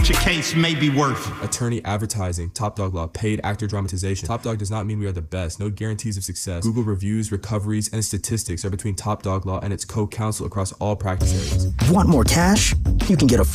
what your case may be worth. Attorney advertising, Top Dog Law, paid actor dramatization. Top Dog does not mean we are the best. No guarantees of success. Google reviews, recoveries, and statistics are between Top Dog Law and its co-counsel across all practice areas. Want more cash? You can get a